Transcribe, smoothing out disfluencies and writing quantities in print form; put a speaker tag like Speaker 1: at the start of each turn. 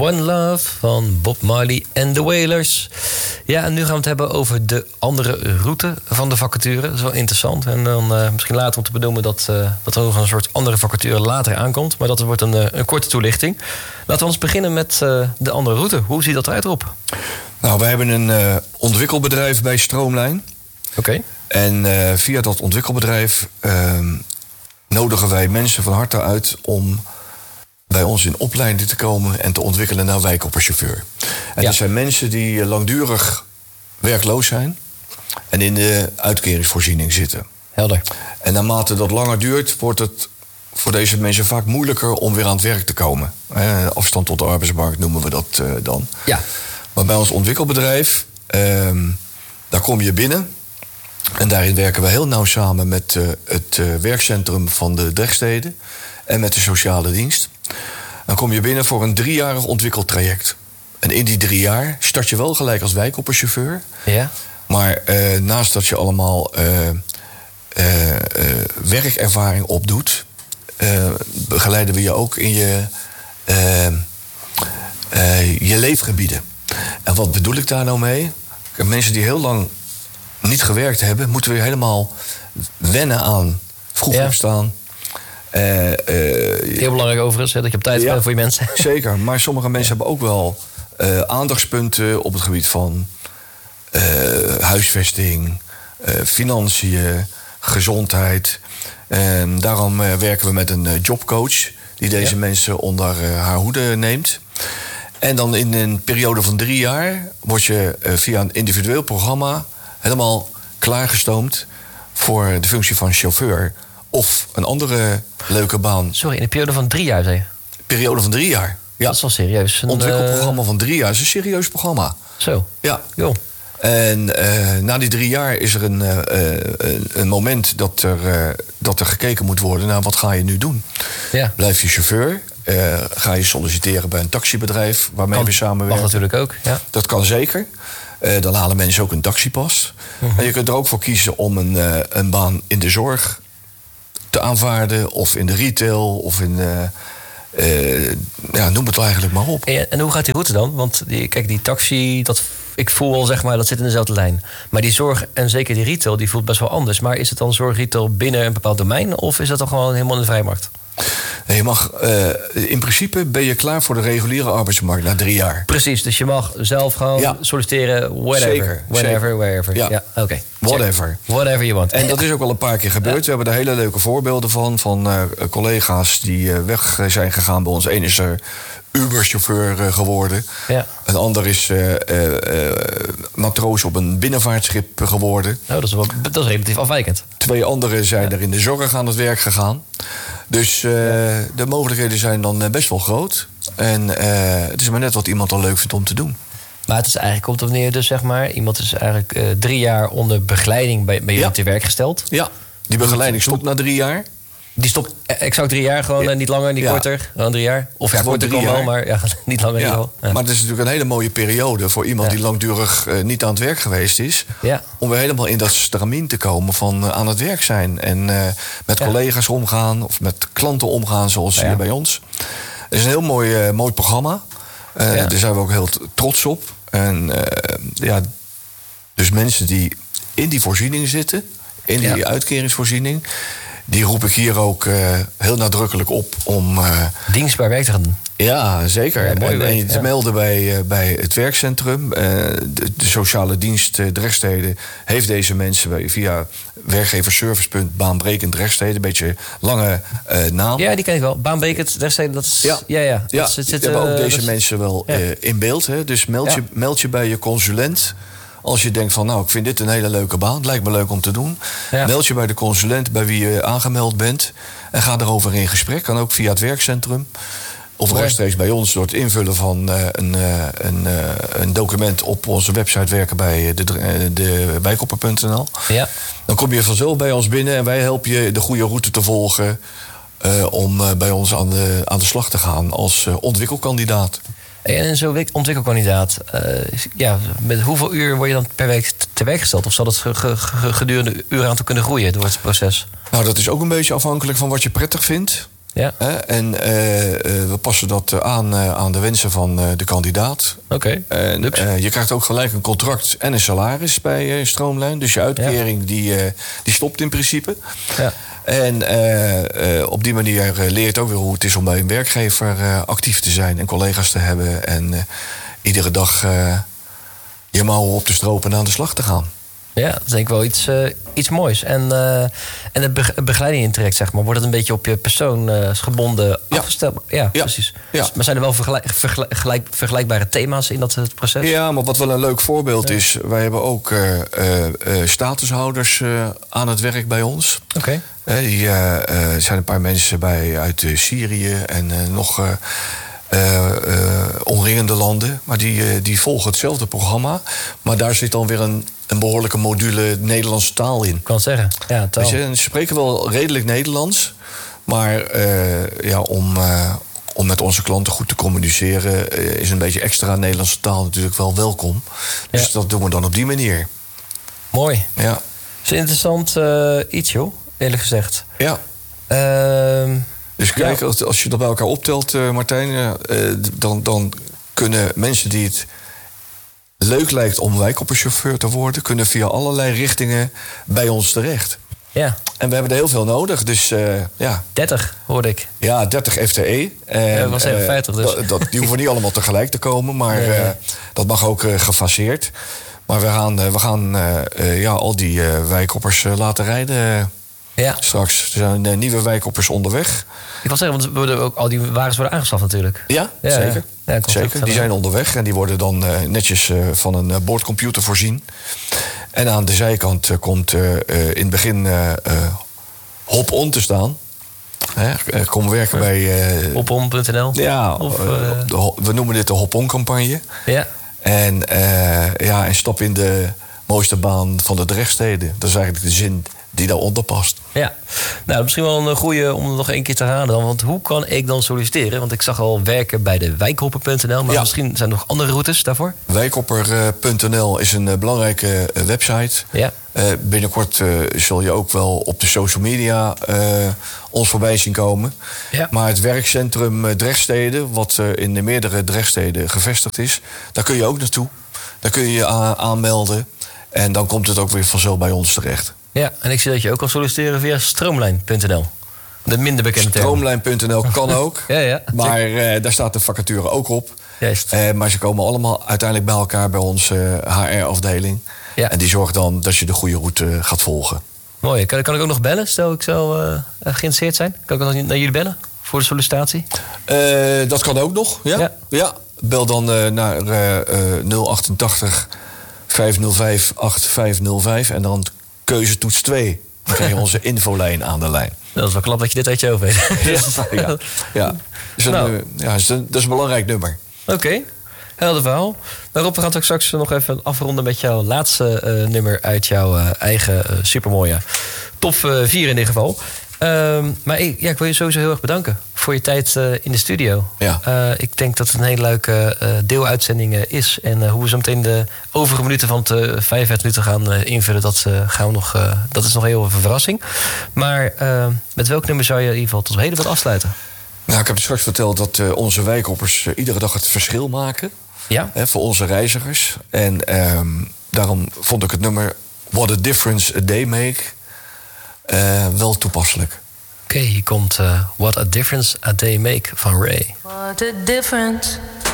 Speaker 1: One Love van Bob Marley en The Wailers. Ja, en nu gaan we het hebben over de andere route van de vacature. Dat is wel interessant. En dan misschien later om te benoemen dat er nog een soort andere vacature later aankomt. Maar dat wordt een korte toelichting. Laten we ons beginnen met de andere route. Hoe ziet dat eruit, Rob?
Speaker 2: Nou, wij hebben een ontwikkelbedrijf bij Stroomlijn.
Speaker 1: Oké.
Speaker 2: En via dat ontwikkelbedrijf nodigen wij mensen van harte uit om bij ons in opleiding te komen en te ontwikkelen naar wijkhopperchauffeur. En dat zijn mensen die langdurig werkloos zijn en in de uitkeringsvoorziening zitten.
Speaker 1: Helder.
Speaker 2: En naarmate dat langer duurt, wordt het voor deze mensen vaak moeilijker om weer aan het werk te komen. Afstand tot de arbeidsmarkt noemen we dat dan.
Speaker 1: Ja.
Speaker 2: Maar bij ons ontwikkelbedrijf, daar kom je binnen. En daarin werken we heel nauw samen met het werkcentrum van de Drechtsteden en met de sociale dienst. Dan kom je binnen voor een 3-jarig ontwikkeltraject. En in die 3 jaar start je wel gelijk als wijkhopperchauffeur.
Speaker 1: Ja.
Speaker 2: Maar naast dat je allemaal werkervaring opdoet, begeleiden we je ook in je leefgebieden. En wat bedoel ik daar nou mee? Mensen die heel lang niet gewerkt hebben, moeten weer helemaal wennen aan vroeg opstaan.
Speaker 1: Heel belangrijk overigens, dat je op tijd bent voor je mensen.
Speaker 2: Zeker, maar sommige mensen hebben ook wel aandachtspunten op het gebied van huisvesting, financiën, gezondheid. Daarom werken we met een jobcoach die deze mensen onder haar hoede neemt. En dan in een periode van 3 jaar word je via een individueel programma helemaal klaargestoomd voor de functie van chauffeur of een andere leuke baan.
Speaker 1: Sorry, in een periode van 3 jaar, zei je?
Speaker 2: Periode van 3 jaar. Ja.
Speaker 1: Dat is wel serieus.
Speaker 2: Een ontwikkelprogramma van 3 jaar is een serieus programma.
Speaker 1: Zo.
Speaker 2: Ja.
Speaker 1: Jo.
Speaker 2: En na die 3 jaar is er een moment dat er gekeken moet worden naar wat ga je nu doen.
Speaker 1: Ja.
Speaker 2: Blijf je chauffeur? Ga je solliciteren bij een taxibedrijf waarmee we samenwerken?
Speaker 1: Mag natuurlijk ook, ja.
Speaker 2: Dat kan zeker. Dan halen mensen ook een taxipas. En je kunt er ook voor kiezen om een baan in de zorg te aanvaarden, of in de retail, of in noem het eigenlijk maar op.
Speaker 1: En hoe gaat die route dan? Want die taxi, ik voel wel, zeg maar, dat zit in dezelfde lijn. Maar die zorg en zeker die retail, die voelt best wel anders. Maar is het dan zorg retail binnen een bepaald domein, of is dat dan gewoon helemaal in de vrijmarkt?
Speaker 2: Je mag, in principe ben je klaar voor de reguliere arbeidsmarkt na 3 jaar.
Speaker 1: Precies, dus je mag zelf gewoon solliciteren, whatever.
Speaker 2: Zeker,
Speaker 1: whenever, wherever. Ja, oké.
Speaker 2: Whatever.
Speaker 1: Whatever you want.
Speaker 2: En dat is ook al een paar keer gebeurd. We hebben daar hele leuke voorbeelden van collega's die weg zijn gegaan bij ons. Eén is er Uber-chauffeur geworden. Ja. Een ander is matroos op een binnenvaartschip geworden.
Speaker 1: Oh, dat is relatief afwijkend.
Speaker 2: 2 anderen zijn er in de zorg aan het werk gegaan. Dus de mogelijkheden zijn dan best wel groot. En het is maar net wat iemand al leuk vindt om te doen.
Speaker 1: Maar het is eigenlijk op de manier dus, zeg maar, iemand is eigenlijk 3 jaar onder begeleiding bij jullie te werk gesteld.
Speaker 2: Ja, die begeleiding stopt na 3 jaar.
Speaker 1: Die stopt exact 3 jaar, gewoon niet langer, niet korter. Gewoon 3 jaar. Of ja, korter kan wel, maar niet langer. Ja.
Speaker 2: Maar het is natuurlijk een hele mooie periode voor iemand die langdurig niet aan het werk geweest is. Ja. Om weer helemaal in dat stramien te komen van aan het werk zijn. En met collega's omgaan of met klanten omgaan zoals hier bij ons. Het is een heel mooi programma. Daar zijn we ook heel trots op. En dus mensen die in die voorziening zitten, in die uitkeringsvoorziening, die roep ik hier ook heel nadrukkelijk op om
Speaker 1: dienstbaar werk te gaan doen.
Speaker 2: Ja, zeker.
Speaker 1: Ja, mooi
Speaker 2: en je te melden bij het werkcentrum. De sociale dienst Drechtsteden heeft deze mensen via werkgeversservicepunt Baanbrekend Drechtsteden. Een beetje lange naam.
Speaker 1: Ja, die ken ik wel. Baanbrekend Drechtsteden, dat is... Ja.
Speaker 2: We hebben ook deze mensen wel in beeld. Hè? Dus meld je bij je consulent. Als je denkt van, ik vind dit een hele leuke baan. Het lijkt me leuk om te doen. Ja. Meld je bij de consulent bij wie je aangemeld bent. En ga erover in gesprek. Kan ook via het werkcentrum. Of rechtstreeks bij ons door het invullen van een document op onze website werken bij de wijkhopper.nl. Ja. Dan kom je vanzelf bij ons binnen en wij helpen je de goede route te volgen om bij ons aan de slag te gaan als ontwikkelkandidaat.
Speaker 1: En zo'n ontwikkelkandidaat, met hoeveel uur word je dan per week te werk gesteld? Of zal dat gedurende uren aantal kunnen groeien door het proces?
Speaker 2: Nou, dat is ook een beetje afhankelijk van wat je prettig vindt.
Speaker 1: Ja.
Speaker 2: En we passen dat aan de wensen van de kandidaat.
Speaker 1: Oké.
Speaker 2: Je krijgt ook gelijk een contract en een salaris bij Stroomlijn. Dus je uitkering die stopt in principe. Ja. En op die manier leer je ook weer hoe het is om bij een werkgever actief te zijn en collega's te hebben. En iedere dag je mouwen op te stropen en aan de slag te gaan.
Speaker 1: Ja, dat is denk ik wel iets moois. En de begeleiding in traject, zeg maar, wordt het een beetje op je persoon gebonden afgesteld? Ja, precies. Ja. Maar zijn er wel vergelijkbare thema's in dat proces?
Speaker 2: Ja, maar wat wel een leuk voorbeeld is, wij hebben ook statushouders aan het werk bij ons.
Speaker 1: Oké.
Speaker 2: Er zijn een paar mensen uit Syrië en nog omringende landen. Maar die volgen hetzelfde programma. Maar daar zit dan weer een behoorlijke module Nederlandse taal in.
Speaker 1: Ik kan het zeggen, ja, taal.
Speaker 2: Ze spreken wel redelijk Nederlands. Maar om met onze klanten goed te communiceren is een beetje extra Nederlandse taal natuurlijk wel welkom. Dus dat doen we dan op die manier.
Speaker 1: Mooi.
Speaker 2: Ja.
Speaker 1: Dat is een interessant iets, joh, eerlijk gezegd.
Speaker 2: Ja. Dus kijk, als je dat bij elkaar optelt, Martijn, dan kunnen mensen die het leuk lijkt om wijkopperchauffeur te worden, kunnen via allerlei richtingen bij ons terecht.
Speaker 1: Ja.
Speaker 2: En we hebben er heel veel nodig, dus
Speaker 1: 30 hoorde ik.
Speaker 2: Ja, 30 FTE.
Speaker 1: Dat was even 50 dus.
Speaker 2: Die hoeven niet allemaal tegelijk te komen, maar dat mag ook gefaseerd. Maar we gaan al die wijkoppers laten rijden. Ja. Straks. Er zijn nieuwe wijkoppers onderweg.
Speaker 1: Ik wil zeggen, want ook al die wagens worden aangeschaft natuurlijk.
Speaker 2: Ja, zeker. Ja, zeker. Die zijn onderweg en die worden dan netjes van een boordcomputer voorzien. En aan de zijkant komt in het begin hop-on te staan. Kom werken bij
Speaker 1: hopon.nl.
Speaker 2: Ja, we noemen dit de hop-on-campagne.
Speaker 1: Ja.
Speaker 2: En stap in de mooiste baan van de Drechtsteden. Dat is eigenlijk de zin die daaronder past.
Speaker 1: Ja, nou, misschien wel een goede om nog één keer te herhalen dan. Want hoe kan ik dan solliciteren? Want ik zag al werken bij de wijkhopper.nl, maar misschien zijn er nog andere routes daarvoor?
Speaker 2: Wijkhopper.nl is een belangrijke website. Ja. Binnenkort zul je ook wel op de social media ons voorbij zien komen. Ja. Maar het werkcentrum Drechtsteden, wat in de meerdere Drechtsteden gevestigd is, daar kun je ook naartoe. Daar kun je je aanmelden. En dan komt het ook weer vanzelf bij ons terecht.
Speaker 1: Ja, en ik zie dat je ook kan solliciteren via stroomlijn.nl. De minder bekende term.
Speaker 2: Stroomlijn.nl kan ook.
Speaker 1: Ja,
Speaker 2: maar daar staat de vacature ook op.
Speaker 1: Juist.
Speaker 2: Maar ze komen allemaal uiteindelijk bij elkaar bij onze HR-afdeling. Ja. En die zorgt dan dat je de goede route gaat volgen.
Speaker 1: Mooi. Kan ik ook nog bellen? Stel ik zou geïnteresseerd zijn. Kan ik ook nog naar jullie bellen voor de sollicitatie?
Speaker 2: Dat kan ook nog, ja. Bel dan naar 088 505 8505 en dan keuzetoets 2. Dan krijg je onze infolijn aan de lijn.
Speaker 1: Dat is wel knap dat je dit uit je hoofd weet.
Speaker 2: Dat is een belangrijk nummer.
Speaker 1: Oké, helder verhaal. Rob, we gaan straks nog even afronden met jouw laatste nummer uit jouw eigen supermooie top 4 in ieder geval. Maar ik wil je sowieso heel erg bedanken voor je tijd in de studio. Ja. Ik denk dat het een hele leuke deeluitzending is. En hoe we zo meteen de overige minuten van het 45 minuten gaan invullen, dat is nog heel even een verrassing. Maar met welk nummer zou je in ieder geval tot heden wat afsluiten?
Speaker 2: Nou, ik heb straks verteld dat onze wijkhoppers iedere dag het verschil maken. Ja. Voor onze reizigers. En daarom vond ik het nummer What a Difference a Day Make wel toepasselijk.
Speaker 1: Oké, hier komt What a Difference a Day Make van Ray.
Speaker 3: What a difference